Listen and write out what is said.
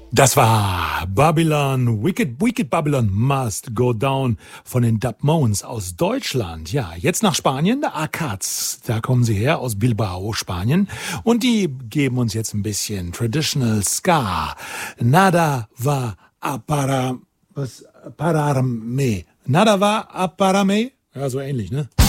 Das war Babylon, Wicked Babylon Must Go Down von den Dubmones aus Deutschland. Ja, jetzt nach Spanien, der Arcads, da kommen sie her, aus Bilbao, Spanien. Und die geben uns jetzt ein bisschen Traditional Ska. Nada va a pararme. Nada va a pararme? Ja, so ähnlich, ne?